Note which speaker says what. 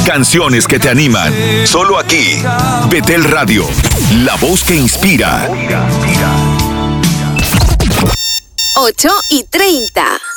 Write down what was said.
Speaker 1: Canciones que te animan. Solo aquí. Betel Radio. La voz que inspira.
Speaker 2: 8:30.